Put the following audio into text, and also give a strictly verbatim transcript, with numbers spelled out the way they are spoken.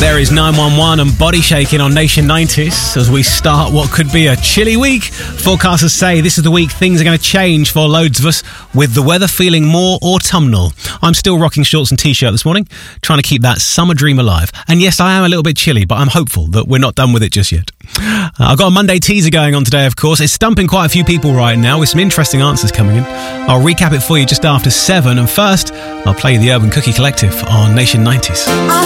There is nine one one and Body Shaking on Nation nineties as we start what could be a chilly week. Forecasters say this is the week things are going to change for loads of us, with the weather feeling more autumnal. I'm still rocking shorts and t-shirt this morning, trying to keep that summer dream alive. And yes, I am a little bit chilly, but I'm hopeful that we're not done with it just yet. Uh, I've got a Monday teaser going on today, of course. It's stumping quite a few people right now with some interesting answers coming in. I'll recap it for you just after seven. And first, I'll play you the Urban Cookie Collective on Nation nineties.